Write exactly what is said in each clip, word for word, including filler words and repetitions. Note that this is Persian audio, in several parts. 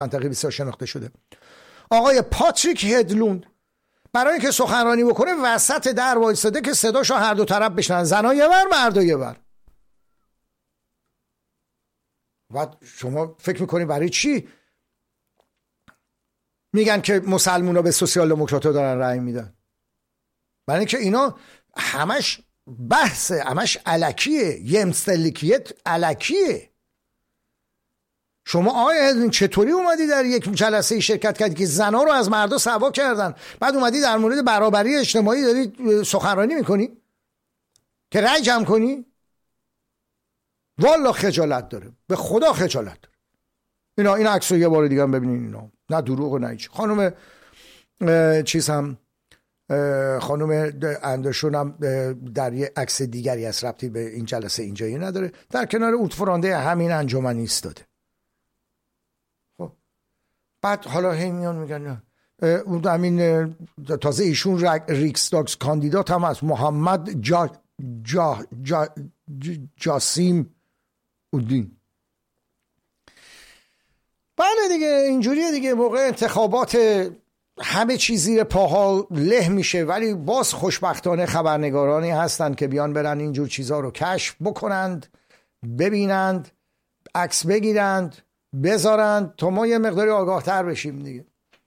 منطقه بیست و سه شناخته شده. آقای پاتریک هدلوند برای اینکه سخنرانی بکنه وسط در وایساده که صداشو هر دو طرف بشنن، زنا یه ور مردا یه ور. و شما فکر میکنید برای چی میگن که مسلمونا به سوسیال دموکرات‌ها دارن رأی میدن؟ برای اینکه اینا همش بحثه، همش الکیه، یمستلیکیت الکیه. شما آیا چطوری اومدی در یک جلسه شرکت کردی که زنا رو از مردا سوا کردن، بعد اومدی در مورد برابری اجتماعی داری سخنرانی میکنی که رأی جمع کنی؟ والله خجالت داره، به خدا خجالت داره. اینا این عکس رو یه بار دیگه هم ببینین. اینا نه دروغ و نه هیچ. خانم چیز هم خانم اندرشون هم در یه عکس دیگری از ربطی به این جلسه اینجایی نداره، در کنار اوتفرانده همین انجمن ایستاده. خب بعد حالا هی میان میگن اون همین تازه ایشون ریکسداگز کاندیدات هم از محمد جا جا جا جاسیم الدین. بله دیگه اینجوریه دیگه، موقع انتخابات همه چیز زیر پاها له میشه، ولی باز خوشبختانه خبرنگارانی هستن که بیان برن اینجور چیزها رو کشف بکنند، ببینند، عکس بگیرند، بذارند تا ما یه مقداری آگاه تر بشیم دیگه.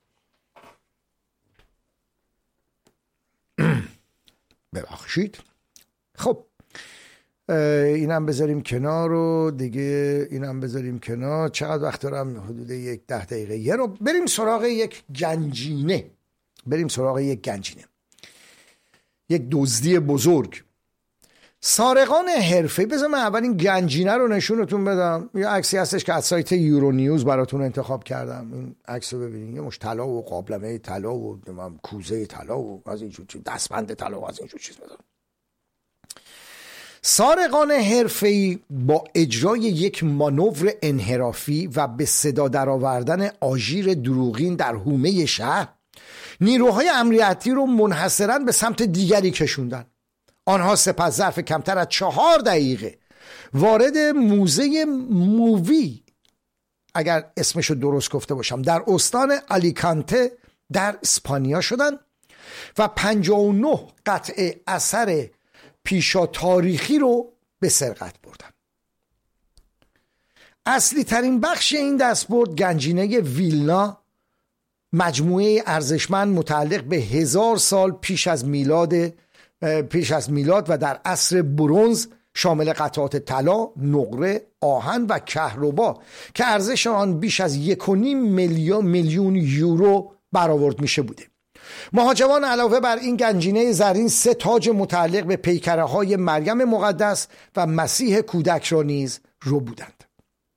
ببخشید. خب اینم بذاریم کنار رو دیگه، اینم بذاریم کنار. چقدر وقت دارم؟ حدود یک ده دقیقه. یه رو بریم سراغ یک گنجینه، بریم سراغ یک گنجینه، یک دزدی بزرگ. سارقان حرفه‌ای. بذار من اول این گنجینه رو نشونتون بدم. یه عکسی هستش که از سایت یورو نیوز براتون انتخاب کردم. این عکس رو ببینید، یه مش طلا و قابلمه طلا و کوزه طلا و از این جور چیز، دستبند طلا و از این جور چیز بدم. سارقان حرفه‌ای با اجرای یک مانور انحرافی و به صدا درآوردن آژیر دروغین در حومه شهر، نیروهای امنیتی رو منحصراً به سمت دیگری کشوندن. آنها سپس ظرف کمتر از چهار دقیقه وارد موزه مووی، اگر اسمشو درست گفته باشم، در استان آلیکانته در اسپانیا شدن و پنجاه و نه قطعه اثر پیشا تاریخی رو به سرقت بردن. اصلی ترین بخش این دستبرد گنجینه ویلنا، مجموعه ارزشمند متعلق به هزار سال پیش از میلاد پیش از میلاد و در عصر برنز، شامل قطعات طلا، نقره، آهن و کهربا که ارزش آن بیش از یک و نیم میلیون میلیون یورو برآورد میشه بوده. مهاجمان علاوه بر این گنجینه زرین سه تاج متعلق به پیکره های مریم مقدس و مسیح کودک را نیز رو بودند.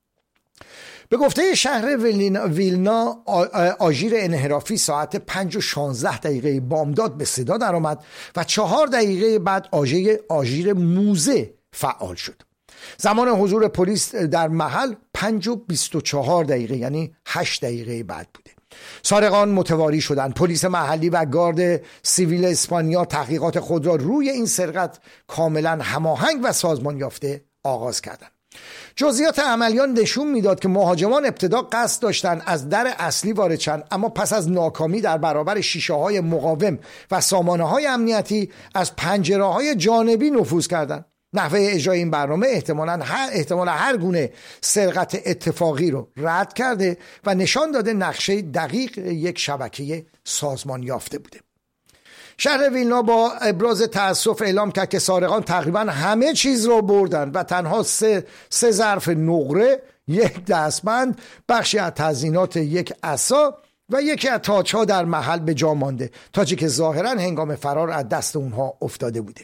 به گفته شهر ویلنا، آژیر انحرافی ساعت پنج و شانزده دقیقه بامداد به صدا درآمد و چهار دقیقه بعد آژیر آژیر موزه فعال شد. زمان حضور پلیس در محل پنج و بیست و چهار دقیقه، یعنی هشت دقیقه بعد بوده. سارقان متواری شدند. پلیس محلی و گارد سیویل اسپانیا تحقیقات خود را روی این سرقت کاملا هماهنگ و سازمان یافته آغاز کردند. جزئیات عملیات نشون میداد که مهاجمان ابتدا قصد داشتند از در اصلی وارد شدند، اما پس از ناکامی در برابر شیشه های مقاوم و سامانه های امنیتی از پنجره های جانبی نفوذ کردند. نحوه اجرای این برنامه احتمالاً هر احتمال هر گونه سرقت اتفاقی رو رد کرده و نشان داده نقشه دقیق یک شبکه سازمان یافته بوده. شهر ویلنا با ابراز تأسف اعلام کرد که سارقان تقریباً همه چیز رو بردن و تنها سه, سه ظرف نقره، یک دستبند، بخشی از تزیینات یک عصا و یکی از تاج‌ها در محل به جا مانده، تاجی که ظاهراً هنگام فرار از دست اونها افتاده بوده.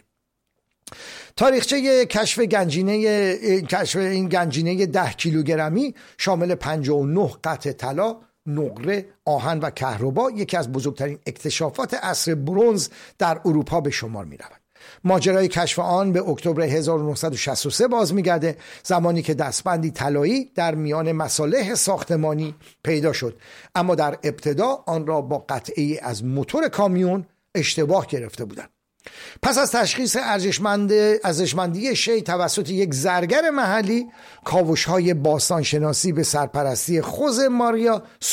تاریخچه کشف گنجینه کشف این گنجینه ده کیلوگرمی شامل پنجاه و نه قطعه طلا، نقره، آهن و کهربا یکی از بزرگترین اکتشافات عصر برنز در اروپا به شمار می رود. ماجرای کشف آن به اکتبر هزار و نهصد و شصت و سه باز می گرده، زمانی که دستبندی طلایی در میان مصالح ساختمانی پیدا شد، اما در ابتدا آن را با قطعه از موتور کامیون اشتباه گرفته بودند. پس از تشخیص ارزشمند ارزشمندی شی توسط یک زرگر محلی، کاوش‌های باستانشناسی به سرپرستی خوزه ماریا